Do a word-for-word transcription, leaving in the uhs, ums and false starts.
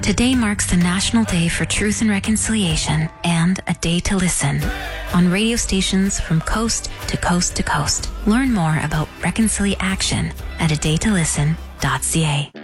Today marks the National Day for Truth and Reconciliation and a Day to Listen on radio stations from coast to coast to coast. Learn more about Reconciliation at a day to listen dot c a.